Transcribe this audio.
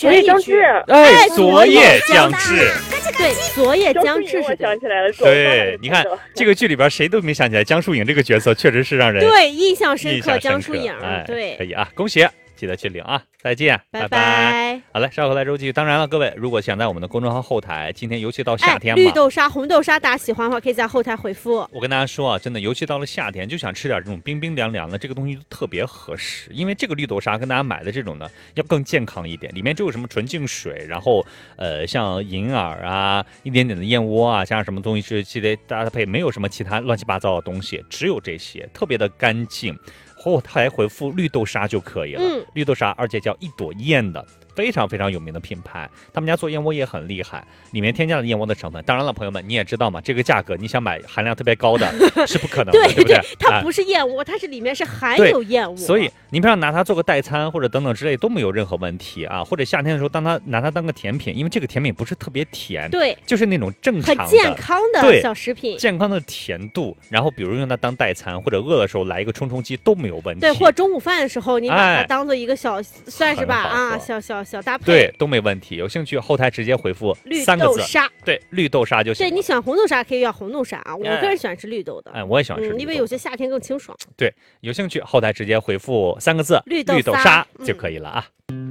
旋一句。 哎，昨夜将至。 对，昨夜将至是我想起来了。 对，你看这个剧里边谁都没想起来，江疏影这个角色确实是让人对印象深刻。江疏影，对， 可以啊，恭喜，记得去领啊！再见， 拜拜。 好嘞，稍后来周继续。当然了，各位如果想在我们的公众号后台，今天尤其到夏天嘛， 绿豆沙、红豆沙，大家喜欢的话可以在后台回复。 我跟大家说啊，真的，尤其到了夏天，就想吃点这种冰冰凉凉的，这个东西特别合适。因为这个绿豆沙跟大家买的这种呢，要更健康一点，里面就有什么纯净水，然后像银耳啊，一点点的燕窝啊，加上什么东西是记得搭配，没有什么其他乱七八糟的东西，只有这些，特别的干净。后台回复绿豆沙就可以了。绿豆沙，而且叫一朵燕的，非常非常有名的品牌，他们家做燕窝也很厉害，里面添加了燕窝的成分。当然了，朋友们，你也知道嘛，这个价格你想买含量特别高的是不可能的，对不对？ 它不是燕窝，它是里面是含有燕窝， 所以你平常拿它做个代餐或者等等之类都没有任何问题啊。或者夏天的时候，拿它当个甜品，因为这个甜品不是特别甜， 对， 就是那种正常的、 很健康的小食品， 健康的甜度。然后比如用它当代餐，或者饿的时候来一个冲击都没有问题。 对，或中午饭的时候，你把它当做一个小，算是吧啊，小搭配， 对，都没问题。有兴趣后台直接回复3个字，绿豆沙，对，绿豆沙就行。 对，你喜欢红豆沙可以要红豆沙啊，我个人喜欢吃绿豆的。 我也喜欢吃绿豆， 因为有些夏天更清爽。 对，有兴趣后台直接回复3个字，绿豆沙就可以了啊。